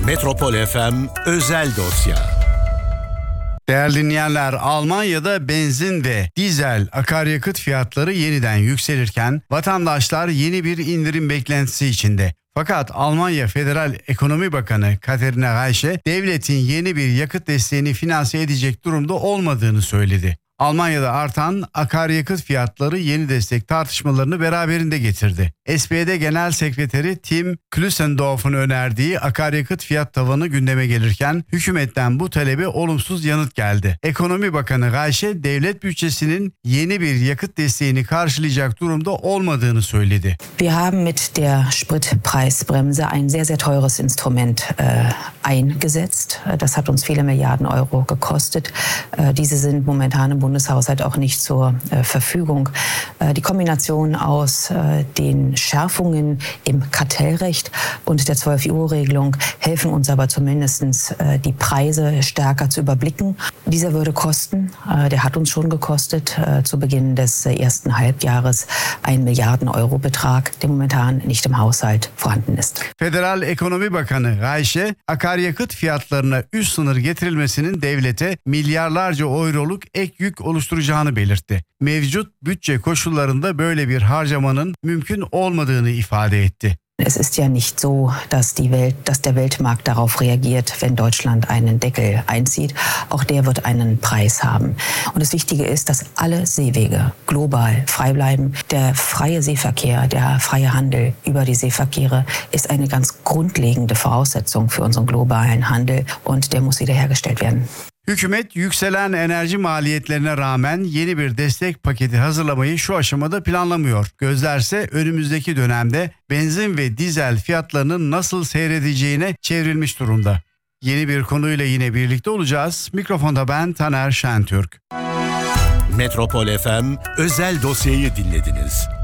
Metropol FM özel dosya. Değerli dinleyenler, Almanya'da benzin ve dizel akaryakıt fiyatları yeniden yükselirken vatandaşlar yeni bir indirim beklentisi içinde. Fakat Almanya Federal Ekonomi Bakanı Katharina Reiche devletin yeni bir yakıt desteğini finanse edecek durumda olmadığını söyledi. Almanya'da artan akaryakıt fiyatları yeni destek tartışmalarını beraberinde getirdi. SPD Genel Sekreteri Tim Klüssendorf'un önerdiği akaryakıt fiyat tavanı gündeme gelirken hükümetten bu talebe olumsuz yanıt geldi. Ekonomi Bakanı Reiche devlet bütçesinin yeni bir yakıt desteğini karşılayacak durumda olmadığını söyledi. Wir haben mit der Spritpreisbremse ein sehr, sehr teures Instrument eingesetzt. Das hat uns viele Milliarden Euro gekostet. Diese sind momentan im Bundeshaushalt auch nicht zur Verfügung. Die Kombination aus den Schärfungen im Kartellrecht und der 12-Euro-Regelung helfen uns aber zumindest die Preise stärker zu überblicken. Dieser würde kosten, der hat uns schon gekostet, zu Beginn des ersten Halbjahres 1 Milliarden-Euro-Betrag, der momentan nicht im Haushalt vorhanden ist. Federal Ekonomi Bakanı Reiche, akaryakıt fiyatlarına üst sınır getirilmesinin devlete milyarlarca euroluk ek yük oluşturacağını belirtti. Mevcut bütçe koşullarında böyle bir harcamanın mümkün olmadığını ifade etti. Es ist ja nicht so, dass der Weltmarkt darauf reagiert, wenn Deutschland einen Deckel einzieht. Auch der wird einen Preis haben. Und das Wichtige ist, dass alle Seewege global frei bleiben. Der freie Seeverkehr, der freie Handel über die Seeverkehre ist eine ganz grundlegende Voraussetzung für unseren globalen Handel und der muss wiederhergestellt werden. Hükümet yükselen enerji maliyetlerine rağmen yeni bir destek paketi hazırlamayı şu aşamada planlamıyor. Gözlerse önümüzdeki dönemde benzin ve dizel fiyatlarının nasıl seyredeceğine çevrilmiş durumda. Yeni bir konuyla yine birlikte olacağız. Mikrofonda ben Taner Şentürk. Metropol FM özel dosyayı dinlediniz.